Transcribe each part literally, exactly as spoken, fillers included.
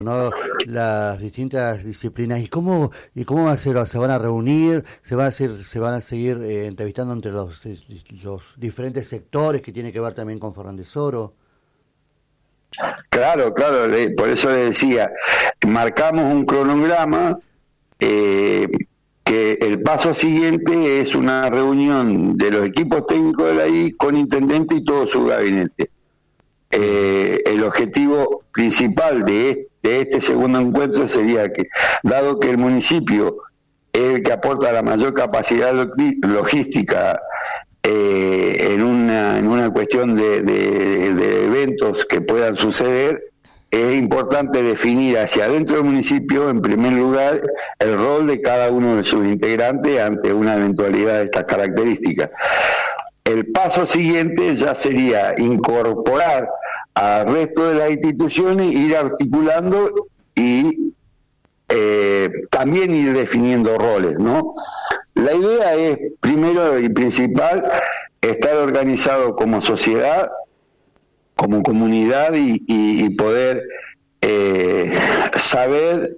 ¿no? Las distintas disciplinas y cómo y cómo va a ser, se van a reunir, se va a hacer, se van a seguir eh, entrevistando entre los los diferentes sectores que tiene que ver también con Fernández Oro. Claro, claro, por eso le decía, marcamos un cronograma eh, que el paso siguiente es una reunión de los equipos técnicos de la I con intendente y todo su gabinete. Eh, el objetivo principal de este, de este segundo encuentro sería que, dado que el municipio es el que aporta la mayor capacidad logística eh, en una en una cuestión de, de, de eventos que puedan suceder, es importante definir hacia adentro del municipio, en primer lugar, el rol de cada uno de sus integrantes ante una eventualidad de estas características. El paso siguiente ya sería incorporar al resto de las instituciones, ir articulando y eh, también ir definiendo roles, ¿no? La idea es, primero y principal, estar organizado como sociedad, como comunidad y, y, y poder eh, saber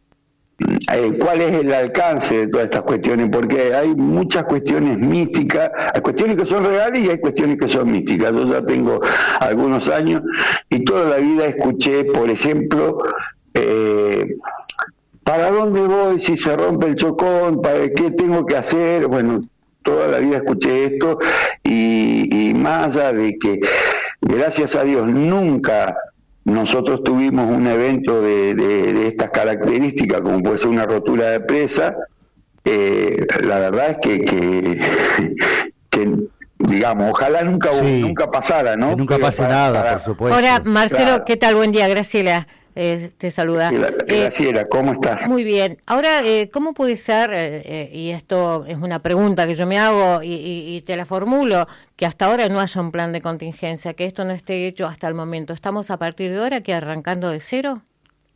Eh, cuál es el alcance de todas estas cuestiones, porque hay muchas cuestiones místicas, hay cuestiones que son reales y hay cuestiones que son místicas. Yo ya tengo algunos años y toda la vida escuché, por ejemplo, eh, ¿para dónde voy si se rompe el chocón? ¿Para qué tengo que hacer? Bueno, toda la vida escuché esto y, y más allá de que, gracias a Dios, nunca nosotros tuvimos un evento de, de, de estas características, como puede ser una rotura de presa, eh, la verdad es que, que, que digamos, ojalá nunca sí, nunca pasara, ¿no? Que nunca Pero pase para, nada, para, por supuesto. Ahora, Marcelo, claro. ¿Qué tal? Buen día, Graciela. Eh, te saluda. Graciela, eh, ¿cómo estás? Muy bien. Ahora, eh, ¿cómo puede ser, eh, eh, y esto es una pregunta que yo me hago y, y, y te la formulo, que hasta ahora no haya un plan de contingencia, que esto no esté hecho hasta el momento? ¿Estamos a partir de ahora que arrancando de cero?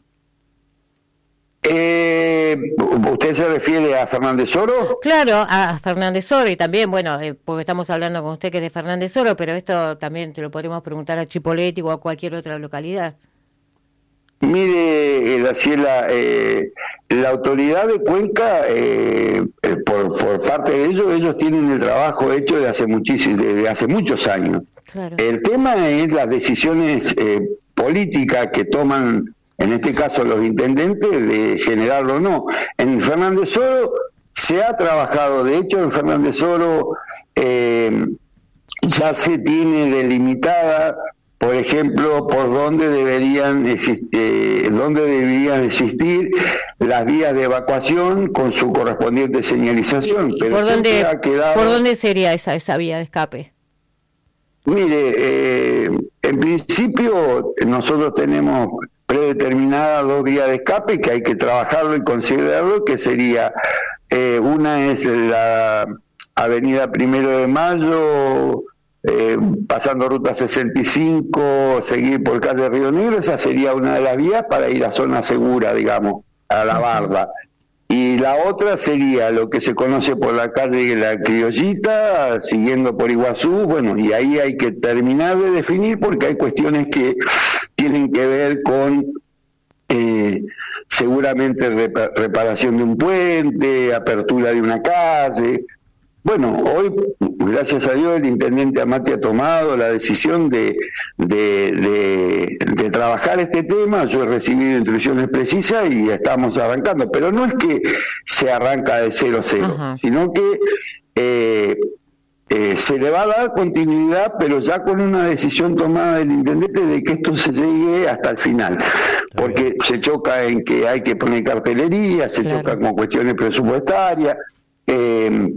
Eh, ¿Usted se refiere a Fernández Oro? Claro, a Fernández Oro y también, bueno, eh, porque estamos hablando con usted que es de Fernández Oro, pero esto también te lo podríamos preguntar a Chipoleti o a cualquier otra localidad. Mire, Graciela, eh, la autoridad de Cuenca, eh, eh, por, por parte de ellos, ellos tienen el trabajo hecho desde hace, muchísimos, desde hace muchos años. Claro. El tema es las decisiones eh, políticas que toman, en este caso los intendentes, de generarlo o no. En Fernández Oro se ha trabajado, de hecho en Fernández Oro eh, ya se tiene delimitada, por ejemplo, por dónde deberían existir, eh, dónde deberían existir las vías de evacuación con su correspondiente señalización. Pero ¿Por dónde, ha quedado... ¿Por dónde sería esa esa vía de escape? Mire, eh, en principio nosotros tenemos predeterminadas dos vías de escape que hay que trabajarlo y considerarlo, que sería, eh, una es la avenida Primero de Mayo, Eh, pasando ruta sesenta y cinco, seguir por calle Río Negro, esa sería una de las vías para ir a zona segura, digamos, a la barda. Y la otra sería lo que se conoce por la calle La Criollita, siguiendo por Iguazú, bueno, y ahí hay que terminar de definir porque hay cuestiones que tienen que ver con eh, seguramente rep- reparación de un puente, apertura de una calle. Bueno, hoy, gracias a Dios, el intendente Amati ha tomado la decisión de, de, de, de trabajar este tema. Yo he recibido instrucciones precisas y estamos arrancando, pero no es que se arranca de cero cero, Ajá. sino que eh, eh, se le va a dar continuidad, pero ya con una decisión tomada del intendente de que esto se llegue hasta el final, porque se choca en que hay que poner cartelería, se claro. choca con cuestiones presupuestarias, eh,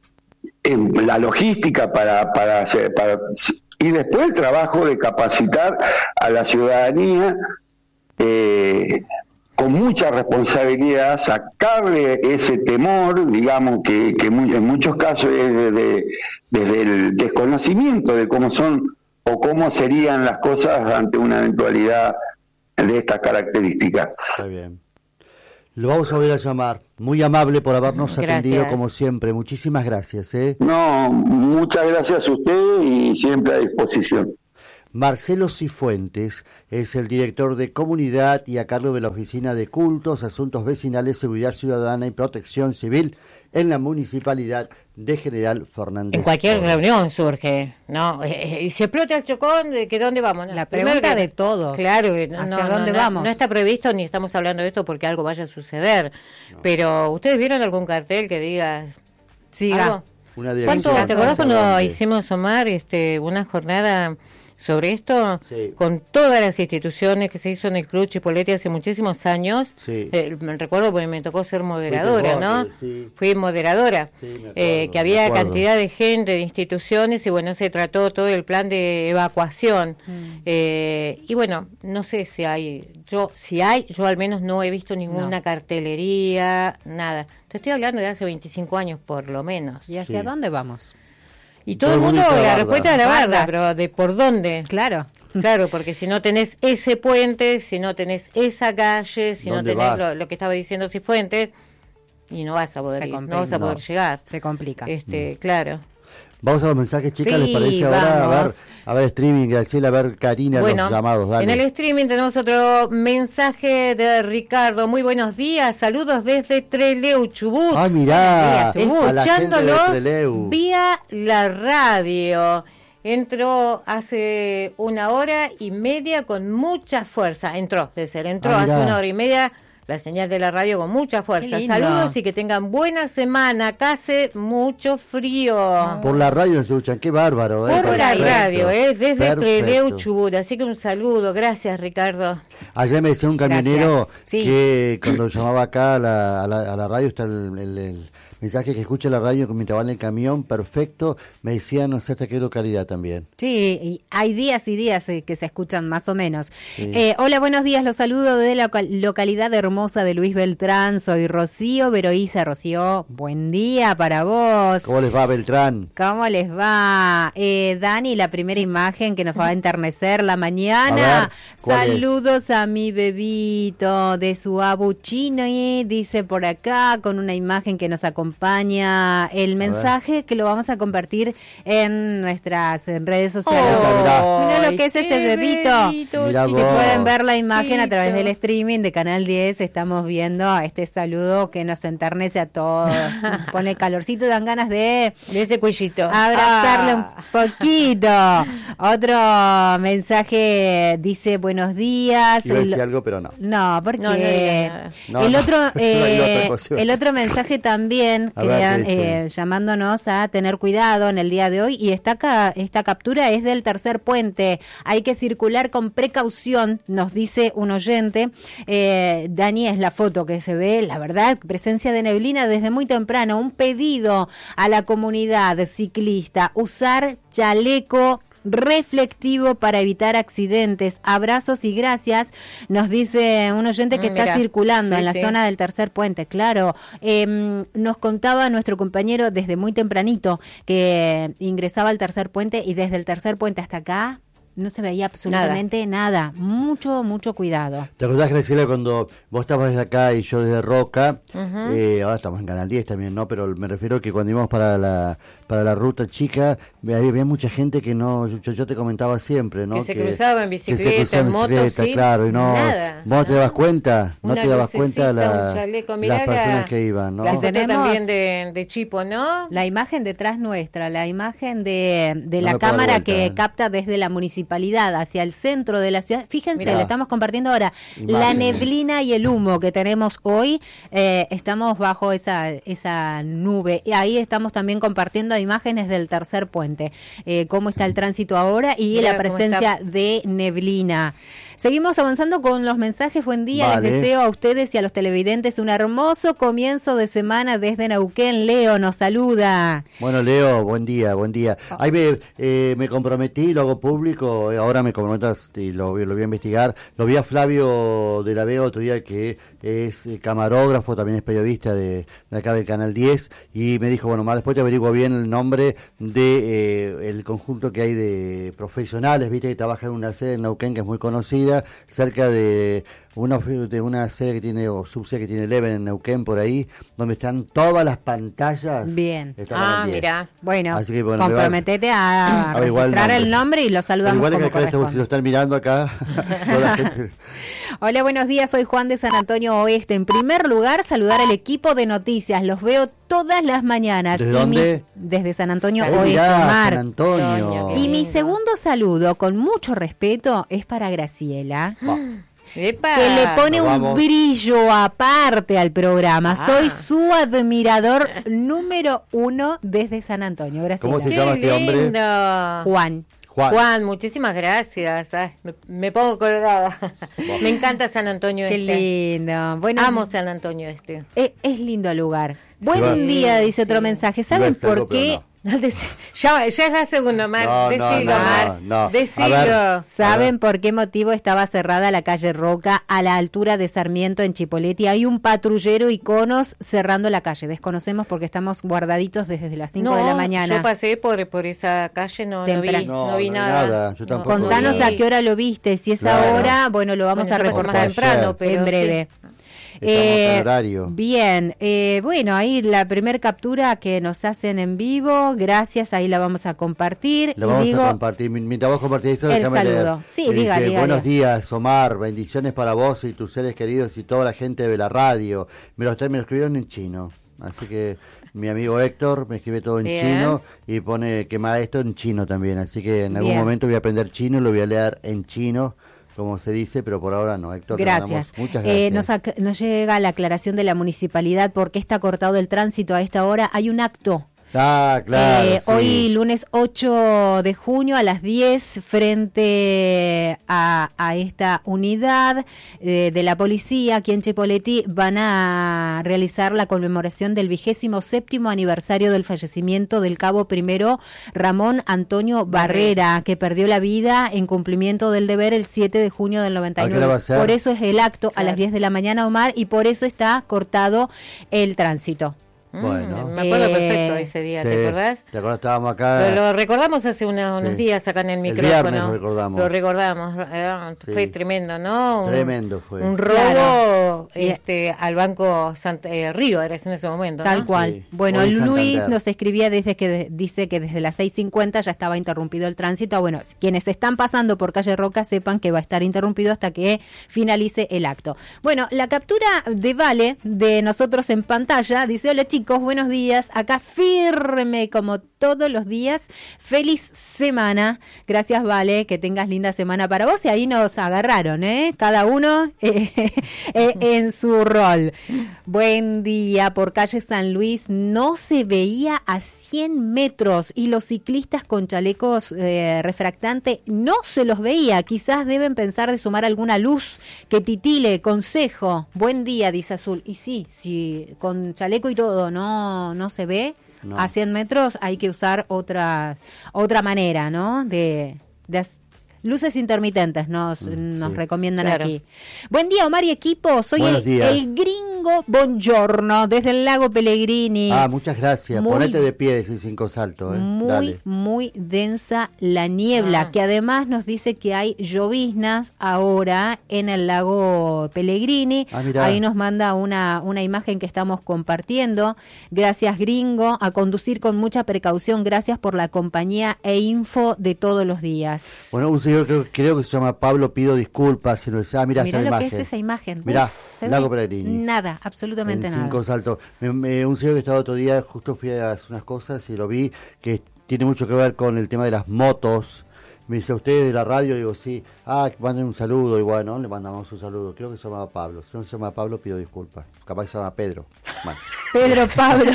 en la logística para, para hacer, para, y después el trabajo de capacitar a la ciudadanía eh, con mucha responsabilidad, sacarle ese temor, digamos, que, que muy, en muchos casos es desde, desde el desconocimiento de cómo son o cómo serían las cosas ante una eventualidad de estas características. Está bien. Lo vamos a volver a llamar. Muy amable por habernos gracias. atendido como siempre. Muchísimas gracias. ¿eh? No, muchas gracias a usted y siempre a disposición. Marcelo Cifuentes es el director de comunidad y a cargo de la Oficina de Cultos, Asuntos Vecinales, Seguridad Ciudadana y Protección Civil en la Municipalidad de General Fernández. En cualquier Torres. Reunión surge, ¿no? Y se explota el Chocón, ¿de que dónde vamos? La pregunta que, de todos. Claro, que no, ¿hacia no, dónde no, vamos? No está previsto ni estamos hablando de esto porque algo vaya a suceder. No. Pero, ¿ustedes vieron algún cartel que diga siga? Una ¿Cuánto, ¿Te acordás cuando hicimos, Omar, este, una jornada sobre esto? Sí. Con todas las instituciones que se hizo en el Club Chipoleti hace muchísimos años. Sí. Eh, me recuerdo porque me tocó ser moderadora, vos, ¿no? Sí. Fui moderadora. Sí, me acuerdo, eh, que había me cantidad de gente, de instituciones, y bueno, se trató todo el plan de evacuación. Mm. Eh, y bueno, no sé si hay, yo si hay, yo al menos no he visto ninguna no. cartelería, nada. Te estoy hablando de hace veinticinco años por lo menos. ¿Y hacia sí. dónde vamos? Y todo, todo el mundo, la respuesta es la barda, pero ¿de por dónde? Claro. Claro, porque si no tenés ese puente, si no tenés esa calle, si no tenés lo, lo que estaba diciendo Cifuentes, y no vas a poder ir, no vas a poder no, llegar. Se complica. Este, mm. Claro. Vamos a los mensajes, chicas, sí, ¿les parece ahora? A ver, a ver streaming, Graciela, a ver Karina, bueno, los llamados, dale. En el streaming tenemos otro mensaje de Ricardo. Muy buenos días, saludos desde Trelew, Chubut. Ah, mirá, escuchándolos vía la radio. Entró hace una hora y media con mucha fuerza. Entró, de ser, entró ah, hace una hora y media la señal de la radio con mucha fuerza. Saludos y que tengan buena semana. Acá hace mucho frío. Por la radio nos escuchan, qué bárbaro. Por eh, la radio, eh, desde Trelew, Chubut. Así que un saludo. Gracias, Ricardo. Ayer me decía un camionero sí. que cuando llamaba acá a la, a la, a la radio está el... el, el mensaje que escucha la radio mientras va en el camión, perfecto. Me decían, no sé hasta qué localidad también. Sí, y hay días y días eh, que se escuchan más o menos. Sí. Eh, hola, buenos días, los saludo de la local- localidad hermosa de Luis Beltrán. Soy Rocío Veroiza. Rocío, buen día para vos. ¿Cómo les va, Beltrán? ¿Cómo les va? Eh, Dani, la primera imagen que nos va a enternecer la mañana. A ver, saludos es? a mi bebito de su abuchino, y dice por acá, con una imagen que nos acompaña. acompaña el mensaje que lo vamos a compartir en nuestras redes sociales. Oh, mirá. Mirá lo que es ese bebito. bebito Mirá Si vos. pueden ver la imagen a través del streaming de Canal diez, estamos viendo este saludo que nos enternece a todos. Pone calorcito, dan ganas de ese cuellito. Abrazarle ah. un poquito. Otro mensaje dice buenos días. Iba a decir el, algo, pero no. No, porque no, no no, el no. otro eh, No el otro mensaje también A ver, quedan, ¿qué dice? eh, llamándonos a tener cuidado en el día de hoy, y esta ca- esta captura es del tercer puente. Hay que circular con precaución, nos dice un oyente. Eh, Dani, es la foto que se ve, la verdad, presencia de neblina desde muy temprano. Un pedido a la comunidad ciclista: usar chaleco reflectivo para evitar accidentes. Abrazos y gracias, nos dice un oyente que mm, está mira. circulando sí, en la sí. zona del tercer puente. Claro, eh, nos contaba nuestro compañero desde muy tempranito que ingresaba al tercer puente, y desde el tercer puente hasta acá no se veía absolutamente nada. nada. Mucho, mucho cuidado. ¿Te acordás, Graciela, cuando vos estabas desde acá y yo desde Roca? Uh-huh. eh, ahora estamos en Canal diez también, ¿no? Pero me refiero que cuando íbamos para la para la ruta chica, había, había mucha gente que no, yo, yo te comentaba siempre, ¿no? Que se cruzaba en bicicleta, que se cruzaba en moto, bicicleta, sin claro, y no, nada. vos no te dabas cuenta, no Una te dabas cuenta lucecita, la, un chaleco. las Mirá personas la- que iban, ¿no? La Sí, foto tenemos- también de, de Chipo, ¿no? La imagen detrás nuestra, la imagen de, de No la me puedo dar cámara vuelta, que eh. capta desde la municipalidad hacia el centro de la ciudad. Fíjense, Mirá. le estamos compartiendo ahora Imágenes. la neblina y el humo que tenemos hoy. Eh, estamos bajo esa, esa nube. Y ahí estamos también compartiendo imágenes del tercer puente. Eh, cómo está el tránsito ahora y Mirá la cómo presencia de neblina. Seguimos avanzando con los mensajes. Buen día, Vale. les deseo a ustedes y a los televidentes un hermoso comienzo de semana desde Neuquén. Leo nos saluda. Bueno, Leo, buen día, buen día. Ahí me, eh, me comprometí, lo hago público, eh, ahora me comprometo y lo, lo voy a investigar. Lo vi a Flavio de la Vega otro día, que es eh, camarógrafo, también es periodista de, de acá del Canal diez, y me dijo, bueno, más después te averiguo bien el nombre de eh, el conjunto que hay de profesionales, viste, que trabaja en una sede en Neuquén que es muy conocida, cerca de una de una serie que tiene, o subserie que tiene Eleven en Neuquén por ahí, donde están todas las pantallas. Bien. Ah, mira. Bueno, Así que, bueno, comprometete a, a registrar el nombre y lo saludamos igual como es que acá, corresponde. si lo están mirando acá, toda la gente. Hola, buenos días, soy Juan de San Antonio Oeste. En primer lugar, saludar al equipo de noticias, los veo todas las mañanas. ¿Desde y dónde? Mis, desde San Antonio Eh, Oeste, mirá, Omar. San Antonio. Y mi segundo saludo, con mucho respeto, es para Graciela. ¡Epa! Que le pone Nos un vamos. brillo aparte al programa. Ah. Soy su admirador número uno desde San Antonio. Graciela. ¿Cómo se ¡Qué llama este hombre? lindo! Juan. Juan. Juan, muchísimas gracias. Ay, me, me pongo colorada. Me encanta San Antonio Qué Este. lindo. Bueno, Amo San Antonio Este. Es, es lindo lugar. Buen va- día, dice Sí, otro sí. mensaje. Iba a ¿Saben decir algo, por qué? pero No, dec- ya, ya es la segunda, Mar. No, no, Decilo, no, Mar. no, no. A Decilo. ver. ¿Saben por qué motivo estaba cerrada la calle Roca a la altura de Sarmiento en Chipoleti? Hay un patrullero y conos cerrando la calle. Desconocemos porque estamos guardaditos desde las cinco No, de la mañana. yo pasé por, por esa calle, no, no vi, Temprano. no, vi No, no vi nada. nada, yo tampoco vi. Contanos vi. a qué hora lo viste. Si es Claro. ahora, bueno, lo vamos Bueno, a yo pasé reportar más temprano, pero en breve. sí. Estamos en horario. Bien, eh, bueno, ahí la primer captura que nos hacen en vivo, gracias, ahí la vamos a compartir. Lo y vamos digo, a compartir. Mientras vos compartís eso, el déjame saludo. leer. Sí, Me diga, dice, diga, buenos diga. días, Omar. Bendiciones para vos y tus seres queridos y toda la gente de la radio. Me lo, me lo escribieron en chino. Así que mi amigo Héctor me escribe todo en Bien. chino y pone que más esto en chino también. Así que en algún Bien. momento voy a aprender chino y lo voy a leer en chino, como se dice, pero por ahora no. Héctor, te Gracias. mandamos muchas Eh, gracias. nos, ac- nos llega la aclaración de la municipalidad porque está cortado el tránsito a esta hora. Hay un acto. Ah, claro. Eh, sí. Hoy lunes ocho de junio a las diez frente a, a esta unidad eh, de la policía aquí en Chipoleti van a realizar la conmemoración del vigésimo séptimo aniversario del fallecimiento del cabo primero Ramón Antonio Barrera, que perdió la vida en cumplimiento del deber el siete de junio del noventa y ¿A qué hora va nueve. a ser? Por eso es el acto a Claro. las diez de la mañana, Omar, y por eso está cortado el tránsito. Bueno. Mm, me acuerdo Eh, perfecto ese día, Sí, ¿te acordás? ¿Te acordás? Estábamos acá. Lo, lo recordamos hace una- unos Sí. días acá en el El micrófono. viernes lo recordamos. Lo recordamos. eh, Sí. Fue tremendo, ¿no? Un- Tremendo fue. Un robo Claro. este, al Banco Sant- eh, Río, era en ese momento, Tal ¿no? cual. Sí. Bueno, Hoy Luis Santander. nos escribía desde que de- dice que desde las seis cincuenta ya estaba interrumpido el tránsito. Bueno, quienes están pasando por calle Roca sepan que va a estar interrumpido hasta que finalice el acto. Bueno, la captura de Vale de nosotros en pantalla dice: hola chicos, buenos días. Acá firme como todos los días. Feliz semana. Gracias, Vale. Que tengas linda semana para vos. Y ahí nos agarraron, ¿eh? Cada uno eh, eh, en su rol. Buen día. Por calle San Luis no se veía a cien metros y los ciclistas con chalecos eh, refractantes no se los veía. Quizás deben pensar de sumar alguna luz que titile. Consejo. Buen día, dice Azul. Y sí, sí, con chaleco y todo no, no se ve. No. A cien metros hay que usar otra, otra manera, ¿no? De, de as- luces intermitentes nos, nos sí. recomiendan Claro. aquí. Buen día, Omar y equipo. Soy Buenos el, días. el gringo Buongiorno desde el lago Pellegrini. Ah, muchas gracias. Muy- Ponete de pie, decís cinco saltos. ¿eh? Muy, Dale. muy densa la niebla, Ah. que además nos dice que hay lloviznas ahora en el lago Pellegrini. Ah, mirá. Ahí nos manda una, una imagen que estamos compartiendo. Gracias, gringo. A conducir con mucha precaución. Gracias por la compañía e info de todos los días. Bueno, un señor creo, creo que se llama Pablo, pido disculpas. Si no, ah, mirá, Mirá esta lo imagen. que es esa imagen. Mirá, Uf, se lago ve Pellegrini. Nada, absolutamente en nada. cinco saltos. Me- me- un señor que estaba otro día, justo fui a hacer unas cosas y lo vi, que tiene mucho que ver con el tema de las motos. Me dice, ¿usted de la radio? Digo, sí. Ah, manden un saludo. Y bueno, le mandamos un saludo. Creo que se llama Pablo. Si no se llama Pablo, pido disculpas. Capaz se llama Pedro. Bueno. Pedro Pablo.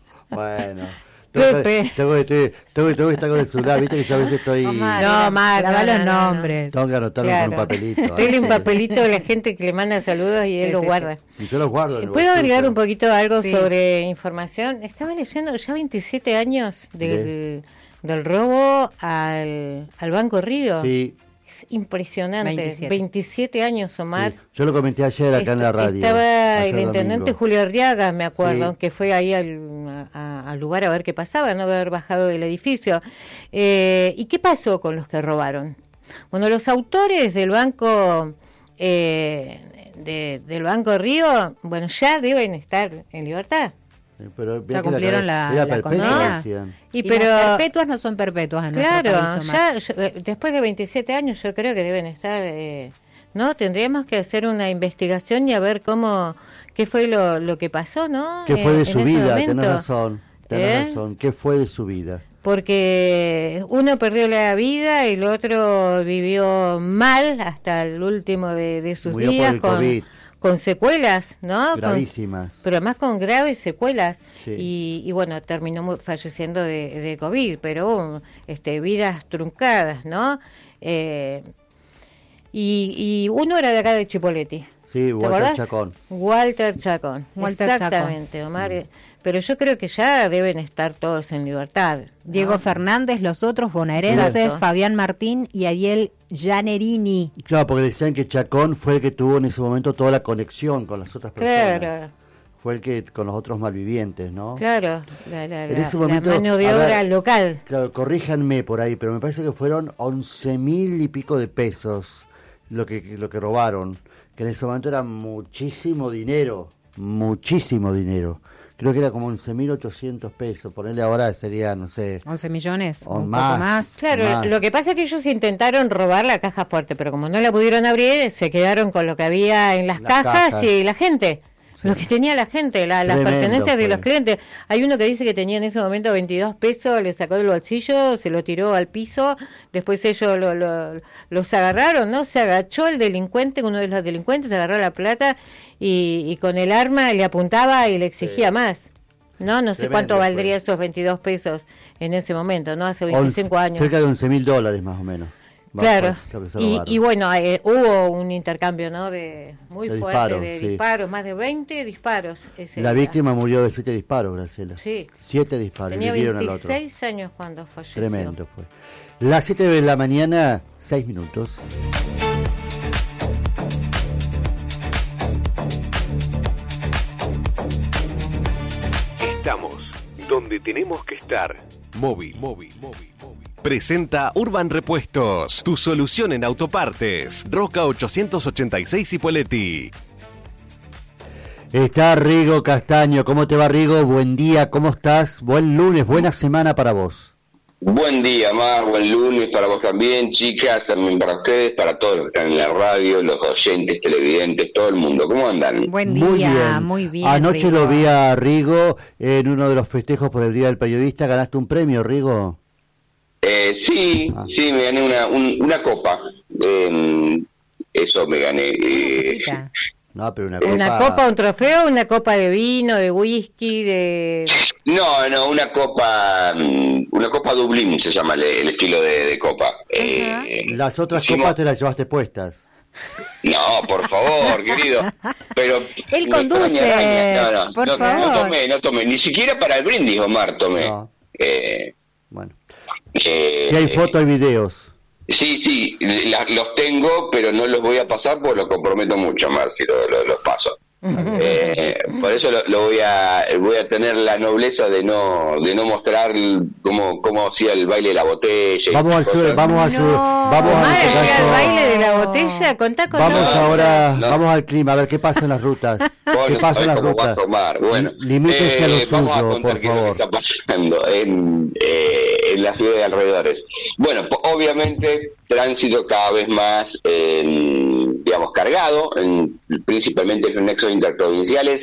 Bueno. Tengo, Pepe. tengo, que- tengo, tengo, tengo que estar con el celular, viste que yo a veces estoy... Omar, No, Mar, grabá no, los no, no, no. nombres. Tengo que anotarlo Claro. con un papelito. Dele ¿eh? un papelito a la gente que le manda saludos y él Sí, lo sí, guarda. Y yo los guardo. en el ¿Puedo agregar bolsillo. un poquito algo Sí. sobre información? Estaba leyendo ya veintisiete años del, del robo al, al Banco Río. Sí, Es impresionante. veintisiete. veintisiete años, Omar. sí. Yo lo comenté ayer acá en la Est- radio. Estaba ayer el intendente domingo. Julio Arriaga, me acuerdo, Sí. que fue ahí al, a- al lugar a ver qué pasaba, no haber bajado del edificio. Eh, ¿Y qué pasó con los que robaron? Bueno, los autores del banco, eh, de, del Banco Río, bueno, ya deben estar en libertad. Pero ya cumplieron la, la, la condena. Y, y pero las perpetuas no son perpetuas en claro, nuestro país, ya yo, después de veintisiete años yo creo que deben estar, eh, ¿no? Tendríamos que hacer una investigación y a ver cómo, qué fue lo, lo que pasó, ¿no? ¿Qué fue de en, su en vida? Tenés razón, tenés ¿Eh? razón. ¿Qué fue de su vida? Porque uno perdió la vida y el otro vivió mal hasta el último de, de sus Murió días por el con, COVID. con secuelas, ¿no? Gravísimas. Con, pero además con graves secuelas. Sí. Y, y bueno, terminó mu- falleciendo de, de COVID, pero este, vidas truncadas, ¿no? Eh, y, y uno era de acá de Chipoleti. Sí, ¿Te Walter acordás? Chacón. Walter Chacón. Walter Exactamente, Omar. Mm. Pero yo creo que ya deben estar todos en libertad, ¿no? Diego Fernández, los otros bonaerenses, Exacto. Fabián Martín y Ariel Giannerini. Claro, porque decían que Chacón fue el que tuvo en ese momento toda la conexión con las otras personas. Claro. Fue el que con los otros malvivientes, ¿no? Claro, la, la, En la, ese momento, la mano de a obra ver, local. Claro, corríjanme por ahí, pero me parece que fueron once mil y pico de pesos lo que lo que robaron, que en ese momento era muchísimo dinero, muchísimo dinero. Creo que era como once mil ochocientos pesos, ponerle ahora sería, no sé, once millones, o un más. poco más. Claro, más. lo que pasa es que ellos intentaron robar la caja fuerte, pero como no la pudieron abrir, se quedaron con lo que había en las, Las cajas, cajas. y la gente. Sí. Lo que tenía la gente, la, las Tremendo pertenencias de fue. los clientes. Hay uno que dice que tenía en ese momento veintidós pesos, le sacó del bolsillo, se lo tiró al piso, después ellos lo, lo, los agarraron, ¿no? Se agachó el delincuente, uno de los delincuentes, agarró la plata y, y con el arma le apuntaba y le exigía Sí. más. No, no sé Tremendo cuánto fue. valdría esos veintidós pesos en ese momento, ¿no? Hace veinticinco once años. Cerca de once mil dólares más o menos. Va, Claro, fue lo que se y, robaron. y bueno, eh, hubo un intercambio, ¿no? De muy De fuerte disparos, de sí. disparos, más de veinte disparos. Ese La día. víctima murió de siete disparos, Graciela. Sí. Siete disparos. Tenía le dieron al otro. veintiséis años cuando falleció. Tremendo fue. Las siete de la mañana, seis minutos. Estamos donde tenemos que estar. Móvil, móvil, móvil, móvil. Presenta Urban Repuestos, tu solución en autopartes. Roca ochocientos ochenta y seis Cipolletti. Está Rigo Castaño. ¿Cómo te va, Rigo? Buen día, ¿cómo estás? Buen lunes, buena semana para vos. Buen día, Mar, buen lunes para vos también, chicas, también para ustedes, para todos los que están en la radio, los oyentes, televidentes, todo el mundo. ¿Cómo andan? Buen día, muy bien. Anoche Rigo. lo vi a Rigo en uno de los festejos por el Día del Periodista. ¿Ganaste un premio, Rigo? Eh, sí, Ah. sí, me gané una, un- una copa. Eh, eso me gané. Eh, Chiquita. No, pero una copa. ¿Una copa, un trofeo, una copa de vino, de whisky, de... no, no, una copa, mm, una copa Dublín se llama el, el estilo de, de copa. Eh, Las otras hicimos- copas te las llevaste puestas. No, por favor, querido. Pero Él no conduce, extraña, no, no, por no, favor. No tomé, no tomé, ni siquiera para el brindis, Omar, tomé. No. Eh, Bueno. eh, Si hay fotos, hay videos. Sí, sí, la- los tengo, pero no los voy a pasar porque los comprometo mucho, Omar, si lo- lo- los paso. Eh, por eso lo, lo voy a voy a tener la nobleza de no de no mostrar cómo cómo hacía el baile de la botella y Vamos al esas sur, cosas. vamos al No. sur, vamos Omar, a ¿hacía este el caso- baile de la botella? Contá con Vamos nosotros. ahora, No. vamos al clima, a ver qué pasa en las rutas. Vos ¿Qué no pasa en sabés las cómo va a rutas? tomar. Bueno, Limítese a lo eh, vamos a suyo, contar por qué es lo que favor. está pasando en, eh, en la ciudad de alrededores. Bueno, po- obviamente tránsito cada vez más, eh, digamos, cargado, en, principalmente en los nexos interprovinciales.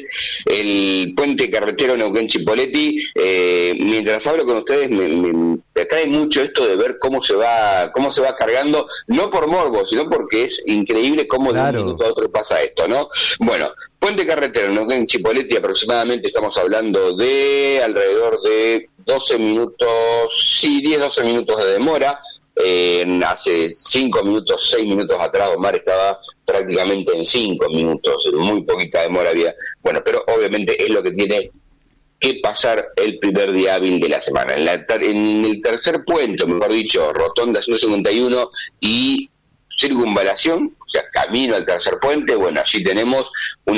El puente carretero Neuquén-Chipolletti, eh, mientras hablo con ustedes, me, me, me atrae mucho esto de ver cómo se va cómo se va cargando, no por morbo, sino porque es increíble cómo Claro. de un minuto a otro pasa esto, ¿no? Bueno, puente carretero Neuquén-Chipolletti, aproximadamente estamos hablando de alrededor de doce minutos, sí, diez, doce minutos de demora. Eh, hace cinco minutos, seis minutos atrás Omar estaba prácticamente en cinco minutos, muy poquita demora había. Bueno, pero obviamente es lo que tiene que pasar el primer día hábil de la semana. En, la ter- en el tercer puente, mejor dicho, Rotonda ciento cincuenta y uno y Circunvalación, o sea, camino al tercer puente, bueno, allí tenemos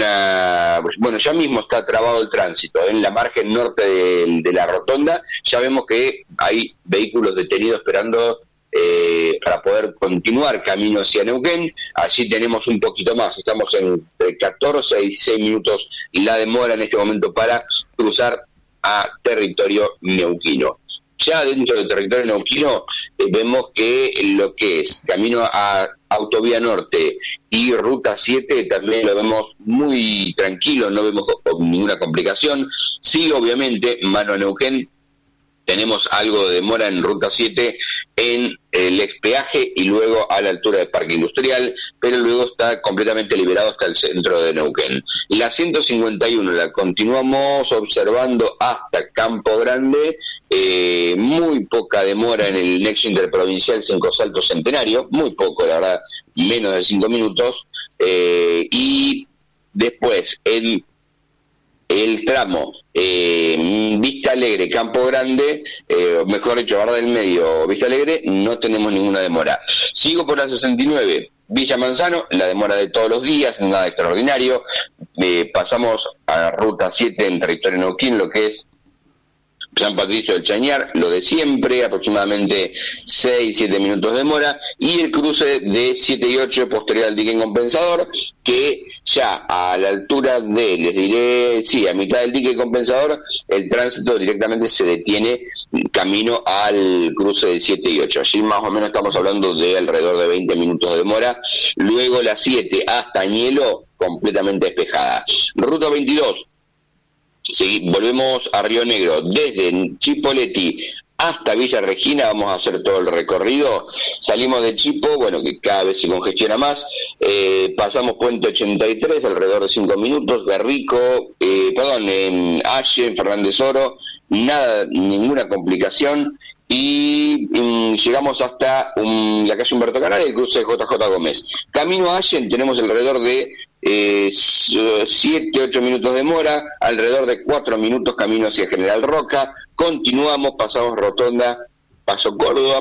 una... Bueno, ya mismo está trabado el tránsito. En la margen norte de, de la Rotonda ya vemos que hay vehículos detenidos esperando eh, para poder continuar camino hacia Neuquén. Allí tenemos un poquito más, estamos entre catorce y dieciséis minutos la demora en este momento para cruzar a territorio neuquino. Ya dentro del territorio neuquino eh, vemos que lo que es camino a Autovía Norte y Ruta siete también lo vemos muy tranquilo, no vemos con ninguna complicación. Sí, obviamente, mano a Neuquén, tenemos algo de demora en Ruta siete en el expeaje y luego a la altura del Parque Industrial, pero luego está completamente liberado hasta el centro de Neuquén. La ciento cincuenta y uno la continuamos observando hasta Campo Grande, eh, muy poca demora en el nexo interprovincial Cinco Saltos Centenario, muy poco, la verdad, menos de cinco minutos, eh, y después el el tramo eh, Vista Alegre, Campo Grande, eh, mejor dicho, Barra del Medio, Vista Alegre, no tenemos ninguna demora. Sigo por la sesenta y nueve, Villa Manzano, la demora de todos los días, nada extraordinario. Eh, pasamos a Ruta siete en territorio neuquén, lo que es San Patricio del Chañar, lo de siempre, aproximadamente seis siete minutos de demora, y el cruce de siete y ocho posterior al dique compensador, que ya a la altura de, les diré, sí, a mitad del dique compensador, el tránsito directamente se detiene camino al cruce de siete y ocho. Allí más o menos estamos hablando de alrededor de veinte minutos de demora. Luego la siete hasta Añelo, completamente despejada. Ruta veintidós, sí, volvemos a Río Negro, desde Chipoleti hasta Villa Regina, vamos a hacer todo el recorrido. Salimos de Chipo, bueno, que cada vez se congestiona más, eh, pasamos Puente ochenta y tres, alrededor de cinco minutos, Berrico, eh, perdón, en Aye, Fernández Oro, nada, ninguna complicación, y um, llegamos hasta um, la calle Humberto Canal y el cruce de J J Gómez. Camino a Allen tenemos alrededor de siete ocho minutos de demora, alrededor de cuatro minutos camino hacia General Roca. Continuamos, pasamos Rotonda, Paso Córdoba,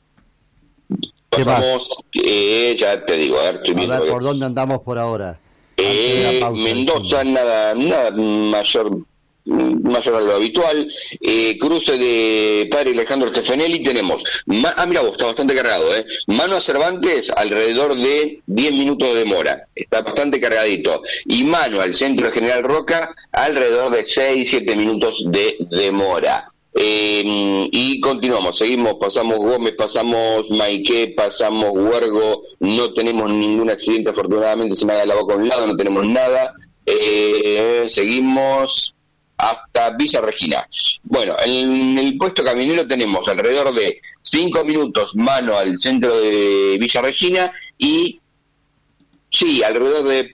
pasamos, eh, ya te digo, a ver, estoy viendo, a ver, ¿por dónde andamos por ahora? Eh, Mendoza, nada, nada mayor mayor a lo habitual. Eh, cruce de Padre Alejandro Stefanelli tenemos, ma- ah mira vos, está bastante cargado, eh. Mano a Cervantes alrededor de diez minutos de demora, está bastante cargadito, y mano al centro de General Roca alrededor de seis siete minutos de demora. Eh, y continuamos, seguimos, pasamos Gómez, pasamos Maiqué, pasamos Huergo, no tenemos ningún accidente afortunadamente, se me ha dado la boca a un lado, no tenemos nada. Eh, seguimos hasta Villa Regina. Bueno, en el puesto caminero tenemos alrededor de cinco minutos mano al centro de Villa Regina y sí, alrededor de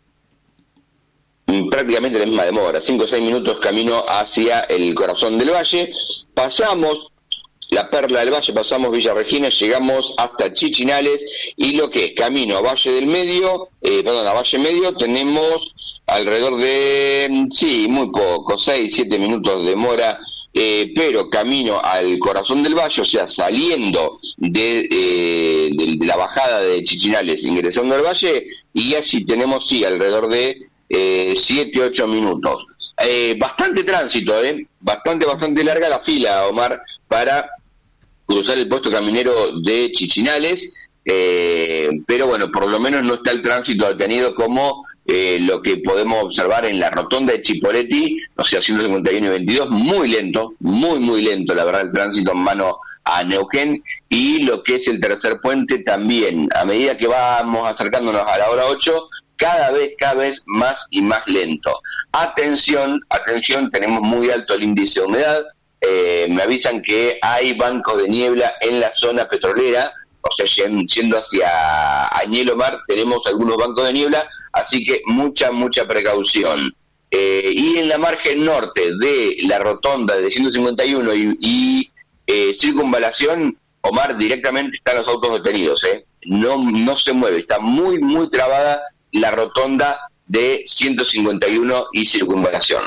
prácticamente la misma demora, cinco o seis minutos camino hacia el corazón del valle. Pasamos la Perla del Valle, pasamos Villa Regina, llegamos hasta Chichinales, y lo que es camino a Valle del Medio, eh, perdón, a Valle Medio, tenemos alrededor de, sí, muy poco, seis siete minutos de demora, eh, pero camino al corazón del valle, o sea, saliendo de, eh, de la bajada de Chichinales, ingresando al valle, y así tenemos, sí, alrededor de siete ocho minutos. Eh, bastante tránsito, eh, bastante, bastante larga la fila, Omar, para cruzar el puesto caminero de Chichinales, eh, pero bueno, por lo menos no está el tránsito detenido como eh, lo que podemos observar en la rotonda de Chipoleti, o sea, ciento cincuenta y uno y veintidós, muy lento, muy, muy lento, la verdad, el tránsito en mano a Neuquén, y lo que es el tercer puente también, a medida que vamos acercándonos a la hora ocho, cada vez, cada vez más y más lento. Atención, atención, tenemos muy alto el índice de humedad, eh, me avisan que hay bancos de niebla en la zona petrolera, o sea, yendo hacia Añelo Mar, tenemos algunos bancos de niebla, así que mucha, mucha precaución. Eh, y en la margen norte de la rotonda de ciento cincuenta y uno y, y eh, circunvalación, Omar, directamente están los autos detenidos, ¿eh? No, no se mueve, está muy, muy trabada la rotonda de ciento cincuenta y uno y circunvalación.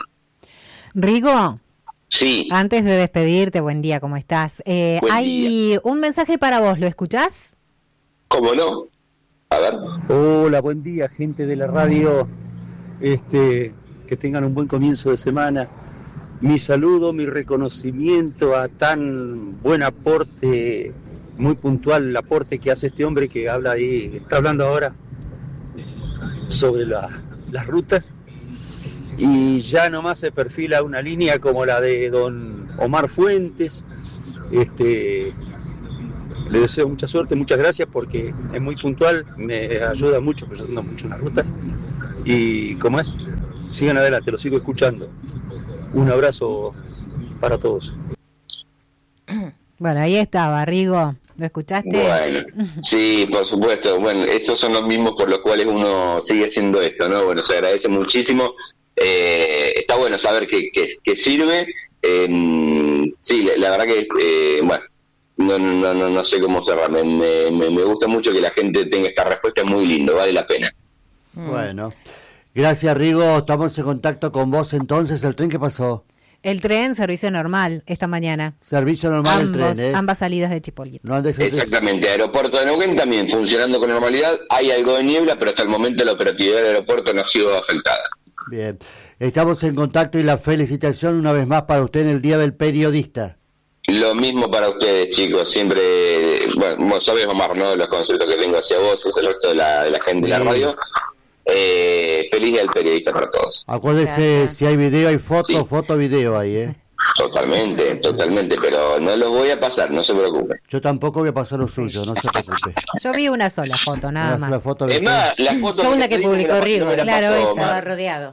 Rigo. Sí. Antes de despedirte, buen día, ¿cómo estás? Eh, hay día. Un mensaje para vos, ¿lo escuchás? ¿Cómo no? A ver. Hola, buen día, gente de la radio. Este, que tengan un buen comienzo de semana. Mi saludo, mi reconocimiento a tan buen aporte muy puntual el aporte que hace este hombre que habla ahí, está hablando ahora sobre la, las rutas, y ya nomás se perfila una línea como la de don Omar Fuentes. Este, le deseo mucha suerte, muchas gracias porque es muy puntual, me ayuda mucho, porque yo ando mucho en la ruta, y como es, sigan adelante, lo sigo escuchando. Un abrazo para todos. Bueno, ahí estaba, Rigo. ¿Lo escuchaste? Bueno, sí, por supuesto. Bueno, estos son los mismos por los cuales uno sigue haciendo esto, ¿no? Bueno, se agradece muchísimo. Eh, está bueno saber que, que, que sirve. Eh, sí, la, la verdad que, eh, bueno, no, no, no, no sé cómo cerrar. Me, me, me gusta mucho que la gente tenga esta respuesta, es muy lindo, vale la pena. Bueno, gracias, Rigo. Estamos en contacto con vos entonces. ¿El tren qué pasó? El tren, servicio normal, esta mañana. Servicio normal Ambos, el tren, ¿eh? Ambas salidas de Chipoleti. No andes Exactamente, aeropuerto de Neuquén también funcionando con normalidad. Hay algo de niebla, pero hasta el momento la operatividad del aeropuerto no ha sido afectada. Bien, estamos en contacto y la felicitación una vez más para usted en el Día del Periodista. Lo mismo para ustedes, chicos. Siempre, bueno, vos sabés, Omar, ¿no? Los conceptos que tengo hacia vos, es el resto de la, de la gente Sí. de la radio. Eh, feliz día del periodista para todos. Acuérdese, Gracias. si hay video, hay foto, Sí. foto, video ahí, ¿eh? Totalmente, totalmente, pero no los voy a pasar, no se preocupen. Yo tampoco voy a pasar lo suyo, no se preocupe. Yo vi una sola foto, nada Voy a hacer más. la foto de Es más, la foto Yo una te que digo publicó la- Rigo, no me la claro, pasó, esa. Omar. Estaba rodeado.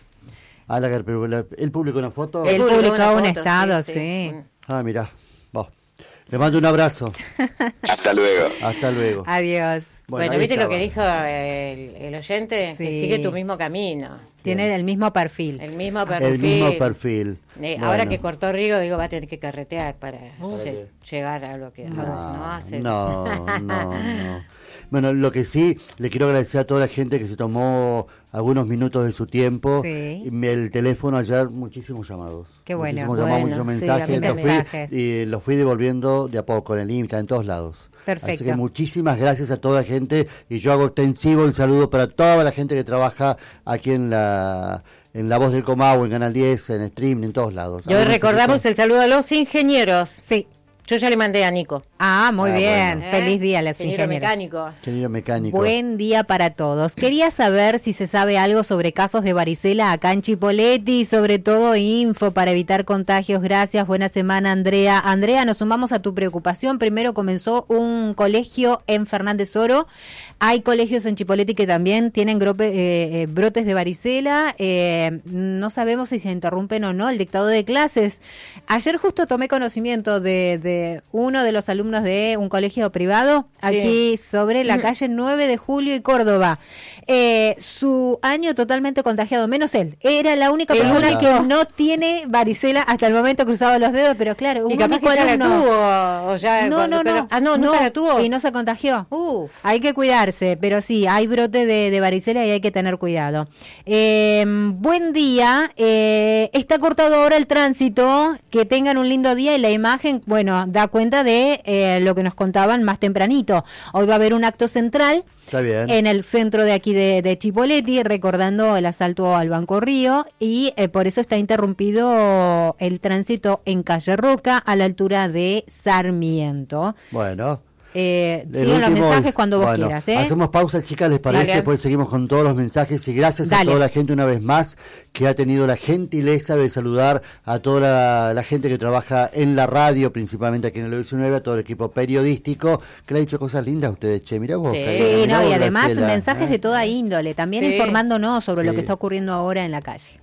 Ah, la que él publicó una foto. Él publicó publicó una un foto, estado, sí, sí. sí. Ah, mirá, vos. Le mando un abrazo. Hasta luego. Hasta luego. Adiós. Bueno, ahí ¿viste lo estaba. que dijo el, el oyente? Que Sí. sigue tu mismo camino. Tiene el mismo perfil. El mismo perfil. El mismo perfil. Eh, Bueno. Ahora que cortó Rigo, digo, va a tener que carretear para Uh. lle- llegar a lo que No, no hace. no, no, no. Bueno, lo que sí, le quiero agradecer a toda la gente que se tomó algunos minutos de su tiempo. Sí. Y me- el teléfono ayer, muchísimos llamados. Qué bueno. Muchísimos llamados, Bueno, muchos sí, a mensajes. mí los fui, mensajes. y los fui devolviendo de a poco, en el Insta, en todos lados. Perfecto. Así que muchísimas gracias a toda la gente. Y yo hago extensivo el saludo para toda la gente que trabaja aquí en la... en La Voz del Comahue, en Canal diez, en stream, en todos lados. Y hoy Algunos recordamos se el saludo a los ingenieros. Sí. Yo ya le mandé a Nico. Ah, muy Ah, bien. bueno. Feliz día a los Ingeniero ingenieros. mecánico. Ingeniero mecánico. Buen día para todos. Quería saber si se sabe algo sobre casos de varicela acá en Chipoleti, sobre todo info para evitar contagios. Gracias, buena semana, Andrea. Andrea, nos sumamos a tu preocupación. Primero comenzó un colegio en Fernández Oro. Hay colegios en Chipoleti que también tienen grope- eh, eh, brotes de varicela. Eh, no sabemos si se interrumpen o no el dictado de clases. Ayer justo tomé conocimiento de, de uno de los alumnos de un colegio privado aquí sobre la calle nueve de Julio y Córdoba. Eh, su año totalmente contagiado, menos él. Era la única El persona único. que no tiene varicela hasta el momento, cruzado los dedos, pero claro, Y un capaz que único ya la alumno. tuvo. O ya, No, no, pero- no. Ah, no, nunca la tuvo. Y no se contagió. Uf. Hay que cuidarse, pero sí, hay brote de, de varicela y hay que tener cuidado. Eh, buen día. Eh, está cortado ahora el tránsito. Que tengan un lindo día y la imagen, bueno, da cuenta de eh, lo que nos contaban más tempranito. Hoy va a haber un acto central. Está bien. En el centro de aquí de, de Chipoleti, recordando el asalto al Banco Río, y eh, por eso está interrumpido el tránsito en Calle Roca, a la altura de Sarmiento. Bueno. Eh, El siguen los último mensajes es- cuando vos bueno, quieras, ¿eh? Hacemos pausa, chicas, ¿les parece? Dale. Después seguimos con todos los mensajes y gracias a Dale. toda la gente una vez más que ha tenido la gentileza de saludar a toda la, la gente que trabaja en la radio, principalmente aquí en el diecinueve, a todo el equipo periodístico, que le ha dicho cosas lindas a ustedes, che, mirá vos. Sí. Karina, Sí, mirá no, y vos, además Graciela, mensajes ¿eh? de toda índole, también Sí. informándonos sobre lo Sí. que está ocurriendo ahora en la calle.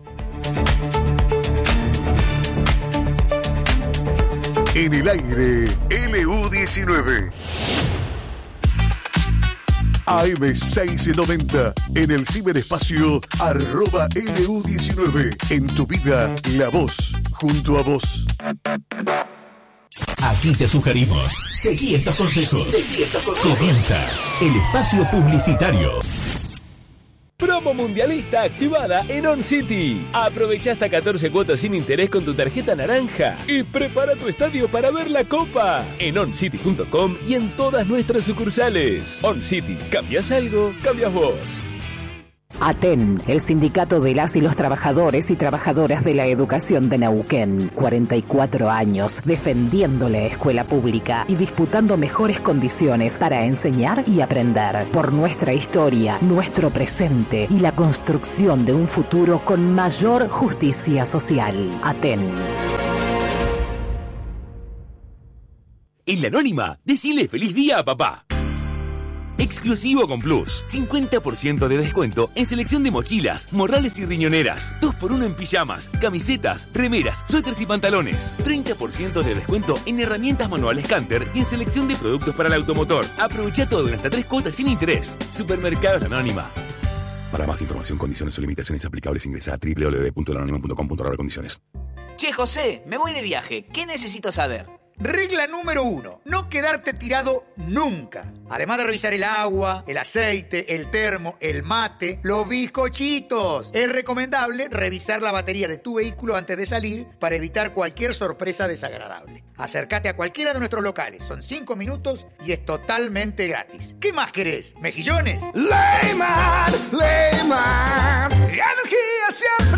En el aire, L U diecinueve. A M seiscientos noventa, en el ciberespacio, arroba L U diecinueve. En tu vida, la voz, junto a vos. Aquí te sugerimos. Seguí estos consejos. Seguí estos consejos. Comienza el espacio publicitario. Promo mundialista activada en On City. Aprovecha hasta catorce cuotas sin interés con tu tarjeta naranja y prepara tu estadio para ver la Copa en on city punto com y en todas nuestras sucursales. On City, ¿cambias algo? Cambias vos. ATEN, el sindicato de las y los trabajadores y trabajadoras de la educación de Neuquén. cuarenta y cuatro años defendiendo la escuela pública y disputando mejores condiciones para enseñar y aprender. Por nuestra historia, nuestro presente y la construcción de un futuro con mayor justicia social. ATEN. En La Anónima, decile feliz día a papá. Exclusivo con Plus. cincuenta por ciento de descuento en selección de mochilas, morrales y riñoneras. dos por uno en pijamas, camisetas, remeras, suéteres y pantalones. treinta por ciento de descuento en herramientas manuales Canter y en selección de productos para el automotor. Aprovecha todo en hasta tres cuotas sin interés. Supermercados La Anónima. Para más información, condiciones o limitaciones aplicables, ingresa a doble u doble u doble u punto la anónima punto com punto a r condiciones. Che, José, me voy de viaje. ¿Qué necesito saber? Regla número uno, no quedarte tirado nunca. Además de revisar el agua, el aceite, el termo, el mate, los bizcochitos. Es recomendable revisar la batería de tu vehículo antes de salir para evitar cualquier sorpresa desagradable. Acércate a cualquiera de nuestros locales, son cinco minutos y es totalmente gratis. ¿Qué más querés? ¿Mejillones? Leyman, Leyman, energía siempre.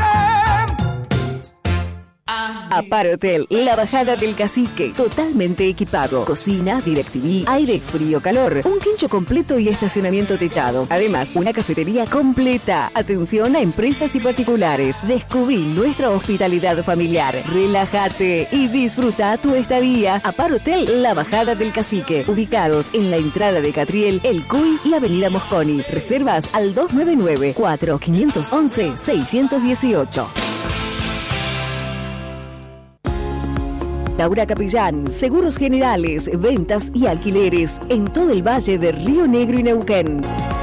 Apar Hotel, la bajada del Cacique, totalmente equipado. Cocina, DirecTV, aire, frío, calor, un quincho completo y estacionamiento techado. Además, una cafetería completa. Atención a empresas y particulares. Descubrí nuestra hospitalidad familiar. Relájate y disfruta tu estadía. Apar Hotel, la bajada del Cacique. Ubicados en la entrada de Catriel, El Cuy y Avenida Mosconi. Reservas al dos nueve nueve, cuatro cinco once, seis uno ocho. Laura Capellán, seguros generales, ventas y alquileres en todo el valle de Río Negro y Neuquén.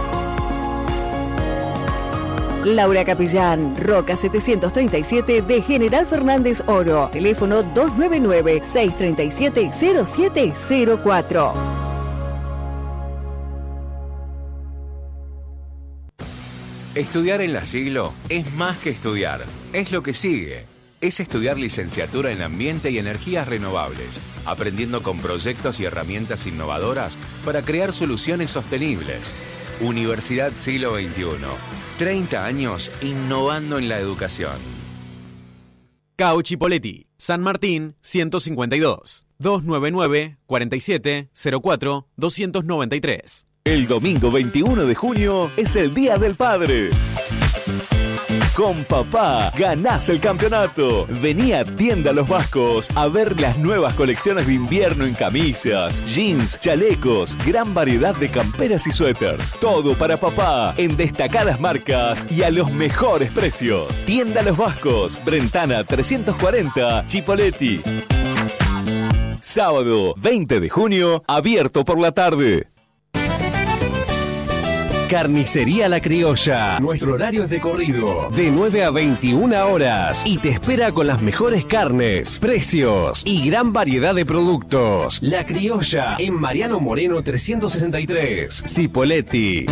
Laura Capellán, Roca setecientos treinta y siete de General Fernández Oro. Teléfono dos nueve nueve, seis tres siete, cero siete cero cuatro. Estudiar en La Siglo es más que estudiar, es lo que sigue. Es estudiar licenciatura en Ambiente y Energías Renovables, aprendiendo con proyectos y herramientas innovadoras para crear soluciones sostenibles. Universidad Siglo veintiuno. treinta años innovando en la educación. Cao Chipoletti, San Martín ciento cincuenta y dos, dos nueve nueve, cuarenta y siete, cero cuatro, doscientos noventa y tres. El domingo veintiuno de junio es el Día del Padre. Con papá ganás el campeonato. Vení a Tienda Los Vascos a ver las nuevas colecciones de invierno en camisas, jeans, chalecos, gran variedad de camperas y suéteres. Todo para papá en destacadas marcas y a los mejores precios. Tienda Los Vascos, Brentana trescientos cuarenta, Chipoletti. Sábado veinte de junio, abierto por la tarde. Carnicería La Criolla. Nuestro horario es de corrido, de nueve a veintiuna horas. Y te espera con las mejores carnes, precios y gran variedad de productos. La Criolla, en Mariano Moreno trescientos sesenta y tres. Cipoletti.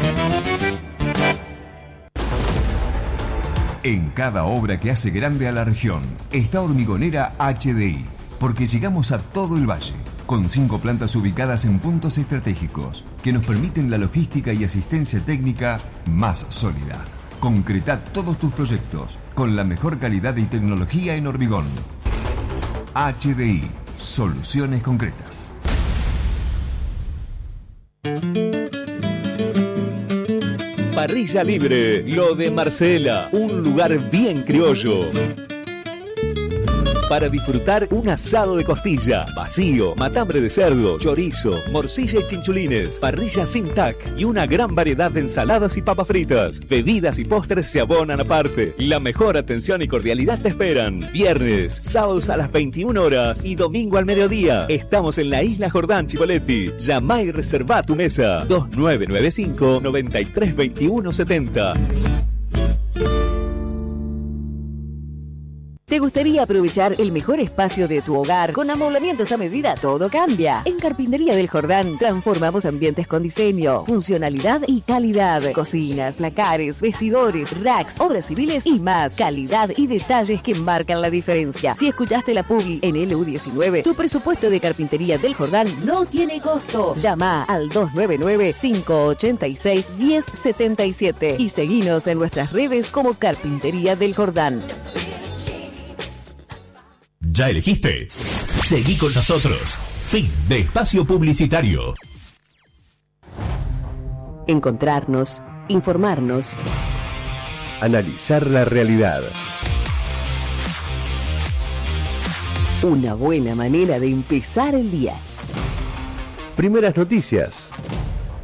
En cada obra que hace grande a la región, está Hormigonera H D I. Porque llegamos a todo el valle. Con cinco plantas ubicadas en puntos estratégicos que nos permiten la logística y asistencia técnica más sólida. Concreta todos tus proyectos con la mejor calidad y tecnología en hormigón. H D I, soluciones concretas. Parrilla Libre, lo de Marcela, un lugar bien criollo. Para disfrutar un asado de costilla, vacío, matambre de cerdo, chorizo, morcilla y chinchulines, parrilla sin tac y una gran variedad de ensaladas y papas fritas. Bebidas y postres se abonan aparte. La mejor atención y cordialidad te esperan. Viernes, sábados a las veintiuna horas y domingo al mediodía. Estamos en la Isla Jordán, Chipoletti. Llama y reserva tu mesa. dos nueve nueve cinco, noventa y tres veintiuno setenta. ¿Te gustaría aprovechar el mejor espacio de tu hogar con amoblamientos a medida? Todo cambia. En Carpintería del Jordán transformamos ambientes con diseño, funcionalidad y calidad. Cocinas, placares, vestidores, racks, obras civiles y más. Calidad y detalles que marcan la diferencia. Si escuchaste la publi en L U diecinueve, tu presupuesto de Carpintería del Jordán no tiene costo. Llama al dos nueve nueve, cinco ocho seis, uno cero siete siete y seguinos en nuestras redes como Carpintería del Jordán. ¿Ya elegiste? Seguí con nosotros. Fin de espacio publicitario. Encontrarnos, informarnos, analizar la realidad. Una buena manera de empezar el día. Primeras noticias.